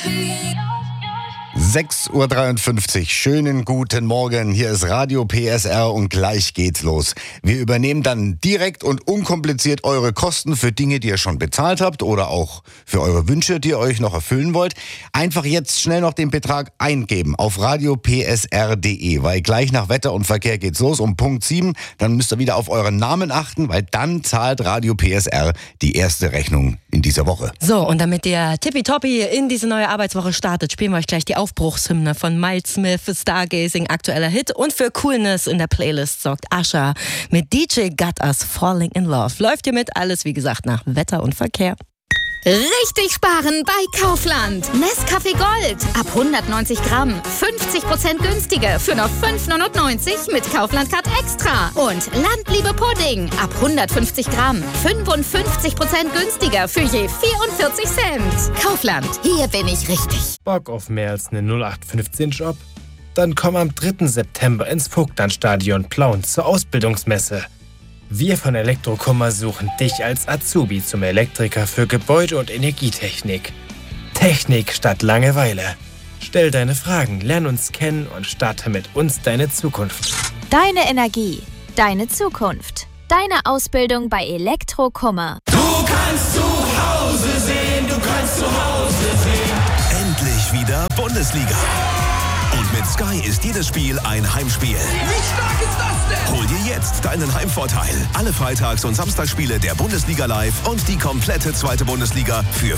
6:53 Uhr, schönen guten Morgen, hier ist Radio PSR und gleich geht's los. Wir übernehmen dann direkt und unkompliziert eure Kosten für Dinge, die ihr schon bezahlt habt oder auch für eure Wünsche, die ihr euch noch erfüllen wollt. Einfach jetzt schnell noch den Betrag eingeben auf radiopsr.de, weil gleich nach Wetter und Verkehr geht's los um Punkt 7. Dann müsst ihr wieder auf euren Namen achten, weil dann zahlt Radio PSR die erste Rechnung in dieser Woche. So, und damit ihr tippitoppi in diese neue Arbeitswoche startet, spielen wir euch gleich die Aufbruchshymne von Miles Smith, Stargazing, aktueller Hit. Und für Coolness in der Playlist sorgt Asha mit DJ Got Us Falling in Love. Läuft ihr mit? Alles, wie gesagt, nach Wetter und Verkehr. Richtig sparen bei Kaufland. Nescafé Gold ab 190 Gramm. 50% günstiger für nur 5,99 mit Kaufland Card Extra. Und Landliebe Pudding ab 150 Gramm. 55% günstiger für je 44 Cent. Kaufland, hier bin ich richtig. Bock auf mehr als einen 0815-Job? Dann komm am 3. September ins Vogtlandstadion Plauen zur Ausbildungsmesse. Wir von Elektrokummer suchen dich als Azubi zum Elektriker für Gebäude- und Energietechnik. Technik statt Langeweile. Stell deine Fragen, lern uns kennen und starte mit uns deine Zukunft. Deine Energie, deine Zukunft. Deine Ausbildung bei Elektrokummer. Du kannst zu Hause sehen, du kannst zu Hause sehen. Endlich wieder Bundesliga. Und mit Sky ist jedes Spiel ein Heimspiel. Wie stark ist das denn? Hol dir jetzt deinen Heimvorteil. Alle Freitags- und Samstagsspiele der Bundesliga live und die komplette zweite Bundesliga für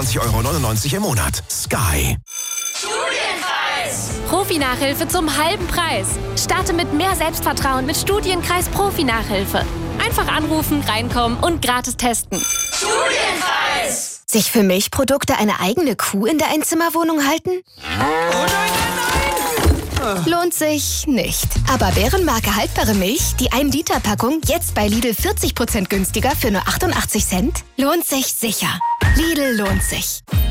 24,99 € im Monat. Sky. Studienkreis! Profi-Nachhilfe zum halben Preis. Starte mit mehr Selbstvertrauen mit Studienkreis Profi-Nachhilfe. Einfach anrufen, reinkommen und gratis testen. Studienkreis! Sich für Milchprodukte eine eigene Kuh in der Einzimmerwohnung halten? Oh nein! Lohnt sich nicht. Aber Bärenmarke haltbare Milch, die 1-Liter-Packung, jetzt bei Lidl 40% günstiger für nur 88 Cent? Lohnt sich sicher. Lidl lohnt sich.